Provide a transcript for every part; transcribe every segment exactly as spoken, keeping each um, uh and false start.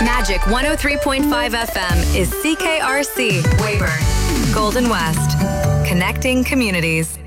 Magic one oh three point five F M is C K R C, Weyburn, Golden West, connecting communities.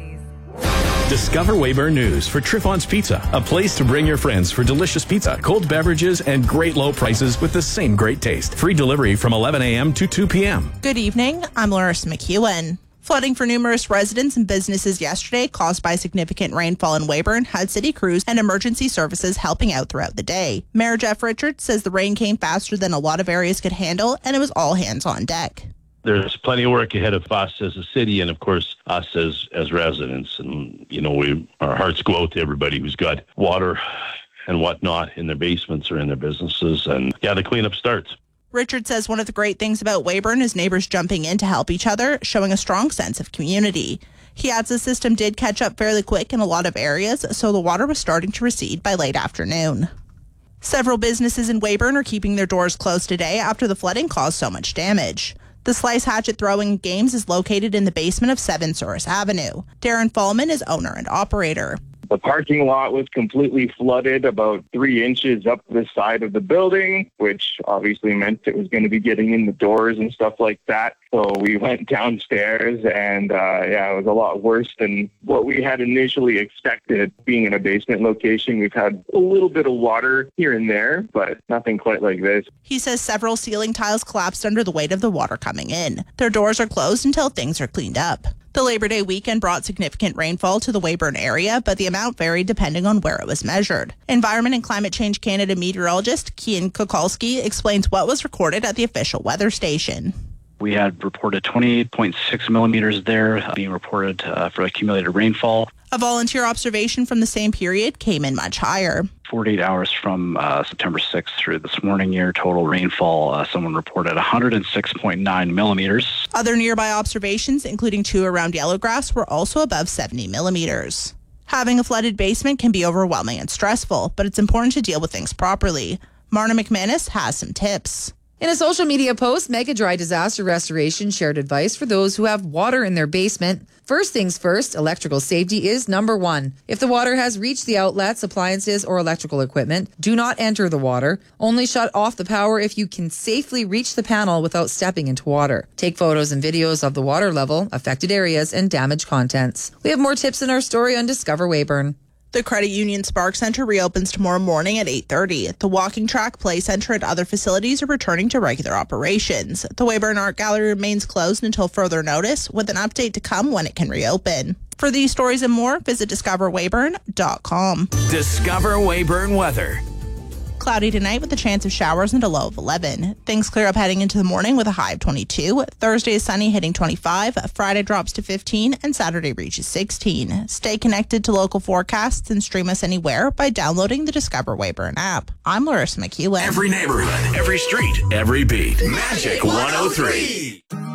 Discover Weyburn News for Triffon's Pizza, a place to bring your friends for delicious pizza, cold beverages, and great low prices with the same great taste. Free delivery from eleven a.m. to two p.m. Good evening. I'm Larissa McEwen. Flooding for numerous residents and businesses yesterday caused by significant rainfall in Weyburn had city crews and emergency services helping out throughout the day. Mayor Jeff Richards says the rain came faster than a lot of areas could handle, and it was all hands on deck. There's plenty of work ahead of us as a city and, of course, us as, as residents. And, you know, we our hearts go out to everybody who's got water and whatnot in their basements or in their businesses. And, yeah, the cleanup starts. Richard says one of the great things about Weyburn is neighbors jumping in to help each other, showing a strong sense of community. He adds the system did catch up fairly quick in a lot of areas, so the water was starting to recede by late afternoon. Several businesses in Weyburn are keeping their doors closed today after the flooding caused so much damage. The Slice Hatchet Throwing Games is located in the basement of seven Souris Avenue. Darren Fallman is owner and operator. The parking lot was completely flooded about three inches up the side of the building, which obviously meant it was going to be getting in the doors and stuff like that. So we went downstairs and, uh, yeah, it was a lot worse than what we had initially expected. Being in a basement location, we've had a little bit of water here and there, but nothing quite like this. He says several ceiling tiles collapsed under the weight of the water coming in. Their doors are closed until things are cleaned up. The Labor Day weekend brought significant rainfall to the Weyburn area, but the amount varied depending on where it was measured. Environment and Climate Change Canada meteorologist Kian Kukulski explains what was recorded at the official weather station. We had reported twenty-eight point six millimeters there uh, being reported uh, for accumulated rainfall. A volunteer observation from the same period came in much higher. forty-eight hours from uh, September sixth through this morning here, total rainfall, uh, someone reported one hundred six point nine millimeters. Other nearby observations, including two around Yellowgrass, were also above seventy millimeters. Having a flooded basement can be overwhelming and stressful, but it's important to deal with things properly. Marna McManus has some tips. In a social media post, Mega Dry Disaster Restoration shared advice for those who have water in their basement. First things first, electrical safety is number one. If the water has reached the outlets, appliances, or electrical equipment, do not enter the water. Only shut off the power if you can safely reach the panel without stepping into water. Take photos and videos of the water level, affected areas, and damaged contents. We have more tips in our story on Discover Weyburn. The Credit Union Spark Center reopens tomorrow morning at eight thirty. The walking track, play center, and other facilities are returning to regular operations. The Weyburn Art Gallery remains closed until further notice, with an update to come when it can reopen. For these stories and more, visit discover weyburn dot com. Discover Weyburn weather. Cloudy tonight with a chance of showers and a low of eleven. Things clear up heading into the morning with a high of twenty-two. Thursday is sunny, hitting twenty-five. Friday drops to fifteen, and Saturday reaches sixteen. Stay connected to local forecasts and stream us anywhere by downloading the Discover Weyburn app. I'm Larissa McEwen. Every neighborhood, every street, every beat. Magic one oh three.